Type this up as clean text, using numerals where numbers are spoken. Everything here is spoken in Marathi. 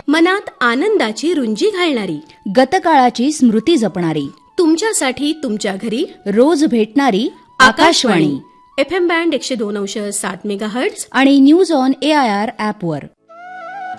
मनात आनंदाची रुंजी घालणारी, गतकाळाची स्मृती जपणारी, तुमच्यासाठी तुमच्या घरी रोज भेटणारी आकाशवाणी. FM बँड 102.7 मेगाहर्ट्झ आणि न्यूज ऑन AIR ॲपवर.